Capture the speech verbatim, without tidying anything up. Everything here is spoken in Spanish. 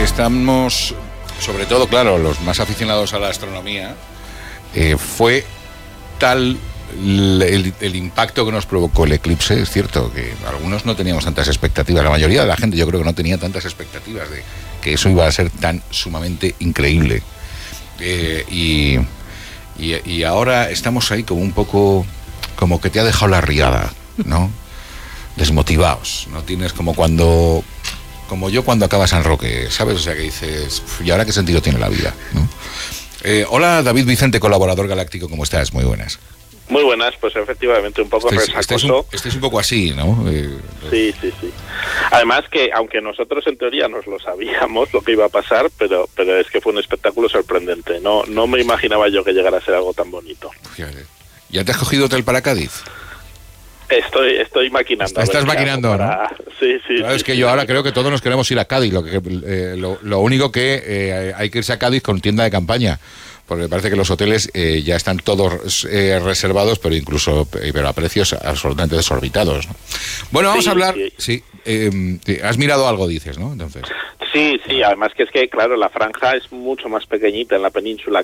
estamos, sobre todo, claro, los más aficionados a la astronomía, eh, fue tal el, el, el impacto que nos provocó el eclipse. Es cierto que algunos no teníamos tantas expectativas, la mayoría de la gente yo creo que no tenía tantas expectativas de que eso iba a ser tan sumamente increíble. Eh, y, y, y ahora estamos ahí como un poco, como que te ha dejado la riada, ¿no? Desmotivados, ¿no? Tienes como cuando, como yo cuando acaba San Roque, ¿sabes? O sea, que dices, ¿y ahora qué sentido tiene la vida?, ¿no? Eh, hola, David Vicente, colaborador galáctico, ¿cómo estás? Muy buenas. Muy buenas, pues efectivamente un poco resacoso. Este es un, este es un poco así, ¿no? Eh, sí, sí, sí. Además que, aunque nosotros en teoría nos lo sabíamos lo que iba a pasar, pero pero es que fue un espectáculo sorprendente. No no me imaginaba yo que llegara a ser algo tan bonito. ¿Ya te has cogido hotel para Cádiz? Estoy estoy maquinando. Estás maquinando, para... ¿no? Sí, sí. Claro, sí, es que sí, yo sí. ahora creo que todos nos queremos ir a Cádiz. Lo, que, eh, lo, lo único que eh, hay que irse a Cádiz con tienda de campaña. Porque parece que los hoteles eh, ya están todos eh, reservados, pero incluso eh, pero a precios absolutamente desorbitados, ¿no? Bueno, vamos sí, a hablar... Sí. Sí, eh, has mirado algo, dices, ¿no? Entonces... Sí, sí, además que es que, claro, la franja es mucho más pequeñita en la península